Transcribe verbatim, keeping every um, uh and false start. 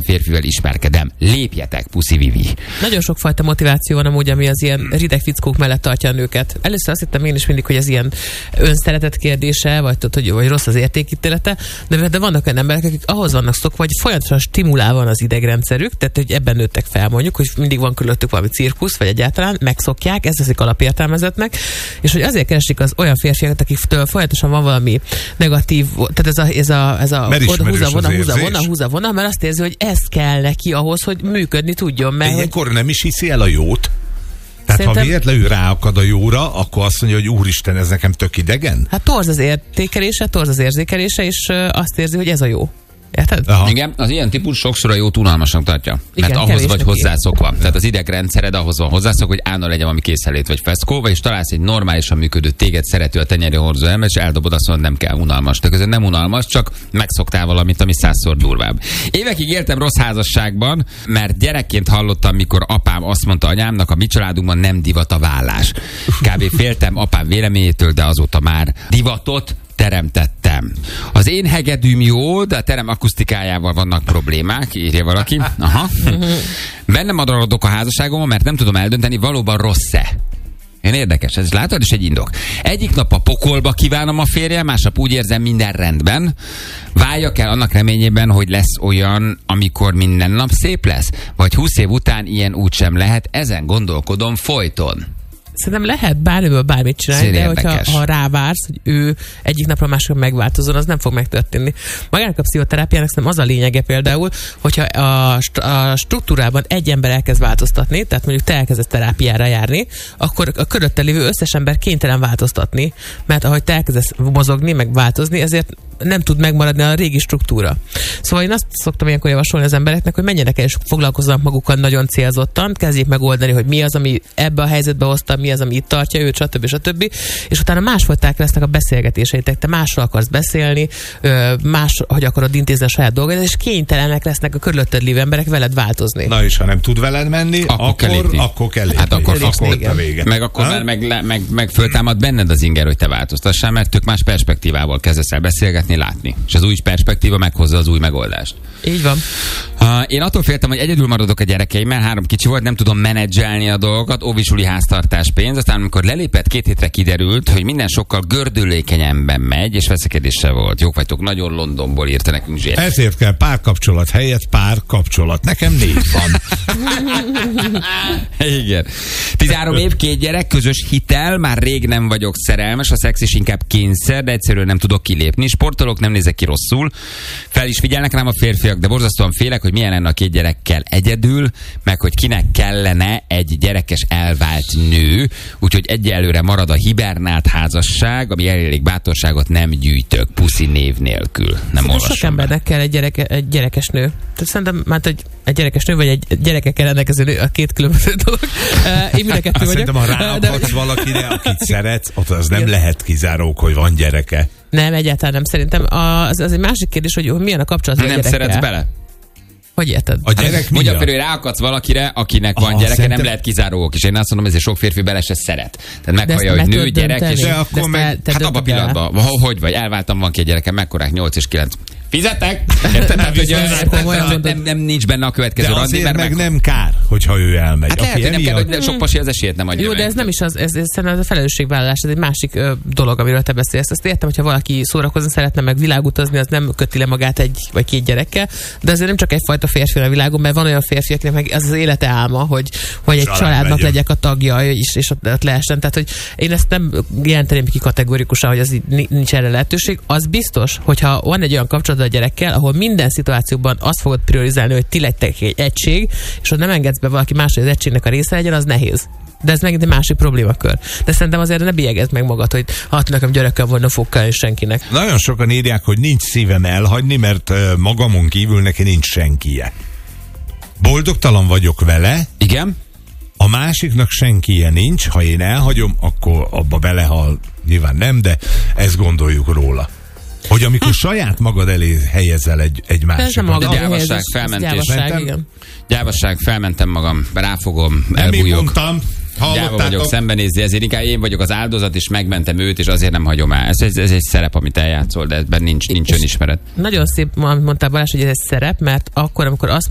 ilyen férfivel ismerkedem. Lépjetek, puszi Vivi. Nagyon sokfajta motiváció van amúgy, ami az ilyen rideg fickók mellett tartja a nőket. Először azt hittem én is mindig, hogy ez ilyen önszeretet kérdése, vagy, tudod, hogy, vagy rossz az értékítélete, de, de vannak olyan emberek, akik ahhoz vannak szokva, vagy folyamatosan stimulál van az idegrendszerük, tehát hogy ebben nőttek fel mondjuk, hogy mindig van körülöttük valami cirkusz, vagy egyáltalán megszokják, ezt teszik alapértelmezetnek, és hogy azért keresik az olyan férfiakat, akiktől folyamatosan van valami negatív, tehát ez a, ez a, ez a oda húza vona, húza vona, húza vona, mert azt érzi, hogy ez kell neki ahhoz, hogy működni tudjon. Mert ilyenkor hogy... nem is hiszi el a jót? Tehát Szerintem... ha véletlenül ráakad a jóra, akkor azt mondja, hogy úristen, ez nekem tök idegen? Hát torz az értékelése, torz az érzékelése, és azt érzi, hogy ez a jó. Érted? Aha. Igen, az ilyen típus sokszor a jót unalmasnak tartja. Igen, mert ahhoz vagy neki. hozzászokva. Tehát az idegrendszered ahhoz van hozzászokva, hogy állna legyen valami készenlét vagy feszkó, és találsz egy normálisan működő, téged szerető, a tenyeri horzó ember, és eldobod, azt mondod, nem kell, unalmas. De közben nem unalmas, csak megszoktál valamit, ami százszor durvább. Évekig éltem rossz házasságban, mert gyerekként hallottam, mikor apám azt mondta anyámnak, a mi családunkban nem divat a vállás. Kb. Féltem apám véleményétől, de azóta már divatot teremtettem. Az én hegedűm jó, de a terem akusztikájával vannak problémák, írja valaki. Aha. Bennem madarodok a házasságomban, mert nem tudom eldönteni, valóban rossz-e. Én érdekes, ez látod, és egy indok. Egyik nap a pokolba kívánom a férjem, másnap úgy érzem, minden rendben. Váljak el annak reményében, hogy lesz olyan, amikor minden nap szép lesz? Vagy húsz év után ilyen úgysem lehet, ezen gondolkodom folyton. Szerintem lehet bármiből bármit csinálni, Szépen de hogyha érdekes. ha rávársz, hogy ő egyik napra másikra megváltozon, az nem fog megtörténni. Magának a pszichoterápiának szerintem az a lényege például, hogyha a, a struktúrában egy ember elkezd változtatni, tehát mondjuk te elkezdesz terápiára járni, akkor a körülötted lévő összes ember kénytelen változtatni, mert ahogy te elkezdesz mozogni, meg változni, ezért nem tud megmaradni a régi struktúra. Szóval én azt szoktam ilyenkor javasolni az embereknek, hogy menjenek el és foglalkozzanak magukkal nagyon célzottan, kezdjék megoldani, hogy mi az, ami ebbe a helyzetbe hozta, mi az, ami itt tartja őt, stb. stb. És utána másfajták lesznek a beszélgetéseitek. Te másról akarsz beszélni, más, hogy akarod intézni a saját dolgodat, és kénytelenek lesznek a körülötted lévő emberek veled változni. Na és ha nem tud veled menni, Akkor akkor, kell lépni. akkor kell lépni. Hát akkor, akkor akkor a vége. meg akkor Ha? már meg, meg, meg, meg föltámad benned az inger, hogy te változtassál, mert tök más perspektívával kezdesz el beszélgetni, látni. És az új perspektíva meghozza az új megoldást. Így van. Uh, én attól féltem, hogy egyedül maradok a gyerekeimmel, három kicsi volt, nem tudom menedzselni a dolgokat, óvisuli háztartás pénz, aztán amikor lelépett, két hétre kiderült, hogy minden sokkal gördülékenyebben megy, és veszekedéssel volt. Jók vagytok, nagyon Londonból írta nekünk Zsér. Ezért kell párkapcsolat helyett párkapcsolat. Nekem négy van. Igen. tizenhárom év, két gyerek, közös hitel, már rég nem vagyok szerelmes, a szex is inkább kényszer, de egyszerűen nem tudok kilépni. Sportolok, nem nézek ki rosszul. Fel is figyelnek rám a férfiak, de borzasztóan félek, hogy milyen lenne a két gyerekkel egyedül, meg hogy kinek kellene egy gyerekes elvált nő, úgyhogy egyelőre marad a hibernált házasság, ami elég bátorságot nem gyűjtök, puszi név nélkül. Nem olvasom. Sok embernek kell egy, gyereke, egy gyerekes nő. Tehát szerintem már, hogy egy gyerekes nő, vagy egy gyerekekkel rendelkező nő, a két különböző dolog. Én mind a kettő vagyok. Szerintem, ha ráakadsz de... valakire, akit szeretsz, ott az nem igen. lehet kizárók, hogy van gyereke. Nem, egyáltalán nem. Szerintem az, az egy másik kérdés, hogy milyen a kapcsolat a gyerekkel. Nem szeretsz bele? Hogy érted? A gyerek Mondja például, hogy ráakadsz valakire, akinek van Aha, gyereke, szerintem... nem lehet kizárók is. Én azt mondom, ezért sok férfi bele se szeret. Tehát meghallja, hogy nő, gyerek, és... De akkor meg... Hát abban a pillanatban, hogy vagy, elváltam, van két gyerekem, mekkorák, nyolc és kilenc. Fizetek? Érted? Hát, hogy nem, nem, nem, nincs benne a következő de randi, mert meg, meg nem kár, hogyha ő elmegy. Hát lehet, hogy nem kell, hogy sok pasi az esélyt nem adja. Jó, de ez nem is az, ez, ez, ez a felelősségvállalás, ez egy másik ö, dolog, amiről te beszélsz. Azt értem, hogyha valaki szórakozni szeretne, meg világutazni, az nem köti le magát egy vagy két gyerekkel, de azért nem csak egyfajta férfi a világon, mert van olyan férfi, akinek meg az az élete álma, hogy, hogy egy Család családnak legyen. legyek a tagja, és, és ott, ott lehessen. Tehát, hogy én ezt nem jelenteném ki kategorikusan, hogy az nincs erre lehetőség. Az biztos, hogyha van egy olyan kapcsolat a gyerekkel, ahol minden szituációban azt fogod priorizálni, hogy ti lettek egy egység, és ott nem engedsz be valaki más, hogy az egységnek a része legyen, az nehéz. De ez megint egy másik problémakör. De szerintem azért ne bélyegezd meg magad, hogy hát nekem gyerekem volna fogkál és senkinek. Nagyon sokan írják, hogy nincs szívem elhagyni, mert magamon kívül neki nincs senkije. Boldogtalan vagyok vele. Igen. A másiknak senkije nincs, ha én elhagyom, akkor abba belehal. Nyilván nem, de ezt gondoljuk róla. Hogy amikor hm. saját magad elé helyezel egy, egy másikat. Gyávasság, felmentés. Gyávasság, felmentem magam, ráfogom, nem elbújok. Gyáva vagyok, szembenézni, ezért inkább én vagyok az áldozat, és megmentem őt, és azért nem hagyom el. Ez, ez, ez egy szerep, amit eljátszol, de ebben nincs, nincs önismeret. Nagyon szép, amit mondtál Balázs, hogy ez egy szerep, mert akkor, amikor azt